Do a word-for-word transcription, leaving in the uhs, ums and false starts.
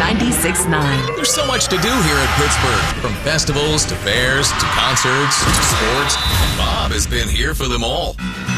ninety-six point nine. There's so much to do here in Pittsburgh, from festivals to fairs to concerts to sports. Bob has been here for them all.